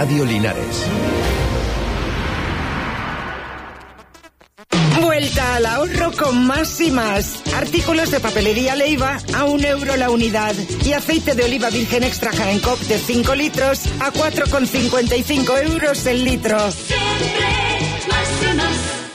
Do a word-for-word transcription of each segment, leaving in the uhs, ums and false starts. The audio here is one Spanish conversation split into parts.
Radio Linares. Vuelta al ahorro con Más y Más. Artículos de papelería Leiva a un euro la unidad. Y aceite de oliva virgen extra Jaén Coop de cinco litros a cuatro con cincuenta y cinco euros el litro. Siempre Más y Más.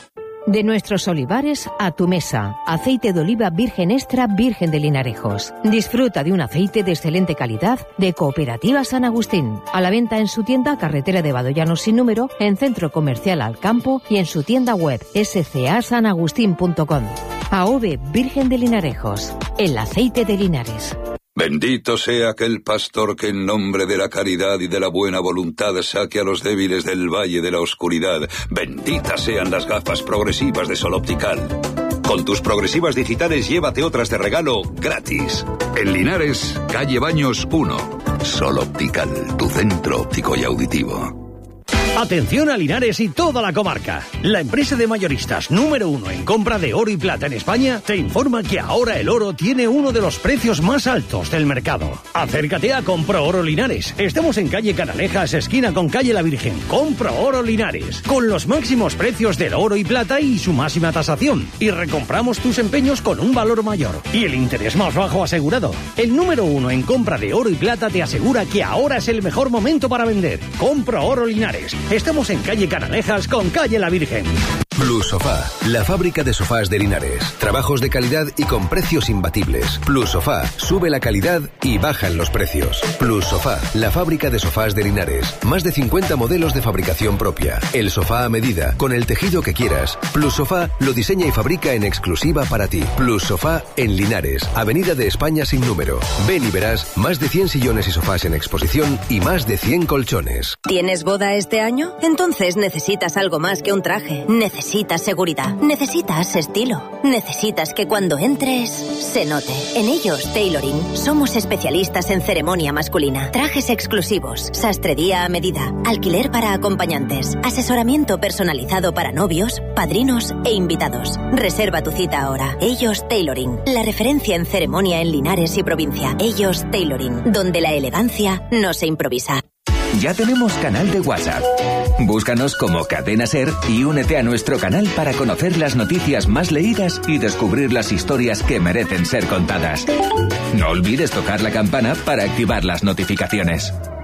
De nuestros olivares a tu mesa. Aceite de oliva virgen extra virgen de Linarejos. Disfruta de un aceite de excelente calidad de Cooperativa San Agustín. A la venta en su tienda Carretera de Badollano sin número, en Centro Comercial Alcampo y en su tienda web s c a san agustín punto com. A O V Virgen de Linarejos. El aceite de Linares. Bendito sea aquel pastor que en nombre de la caridad y de la buena voluntad saque a los débiles del valle de la oscuridad. Benditas sean las gafas progresivas de Sol Optical. Con tus progresivas digitales llévate otras de regalo gratis. En Linares, calle Baños uno. Sol Optical, tu centro óptico y auditivo. Atención a Linares y toda la comarca. La empresa de mayoristas número uno en compra de oro y plata en España te informa que ahora el oro tiene uno de los precios más altos del mercado. Acércate a Compro Oro Linares. Estamos en calle Canalejas, esquina con calle La Virgen. Compro Oro Linares. Con los máximos precios del oro y plata y su máxima tasación. Y recompramos tus empeños con un valor mayor. Y el interés más bajo asegurado. El número uno en compra de oro y plata te asegura que ahora es el mejor momento para vender. Compro Oro Linares. Estamos en calle Canalejas con calle La Virgen. Plus Sofá, la fábrica de sofás de Linares. Trabajos de calidad y con precios imbatibles. Plus Sofá, sube la calidad y bajan los precios. Plus Sofá, la fábrica de sofás de Linares. Más de cincuenta modelos de fabricación propia. El sofá a medida, con el tejido que quieras. Plus Sofá lo diseña y fabrica en exclusiva para ti. Plus Sofá en Linares, Avenida de España sin número. Ven y verás más de cien sillones y sofás en exposición y más de cien colchones. ¿Tienes boda este año? Entonces necesitas algo más que un traje. Necesitas Necesitas seguridad, necesitas estilo, necesitas que cuando entres se note. En Ellos Tailoring somos especialistas en ceremonia masculina, trajes exclusivos, sastrería a medida, alquiler para acompañantes, asesoramiento personalizado para novios, padrinos e invitados. Reserva tu cita ahora. Ellos Tailoring, la referencia en ceremonia en Linares y provincia. Ellos Tailoring, donde la elegancia no se improvisa. Ya tenemos canal de WhatsApp. Búscanos como Cadena Ser y únete a nuestro canal para conocer las noticias más leídas y descubrir las historias que merecen ser contadas. No olvides tocar la campana para activar las notificaciones.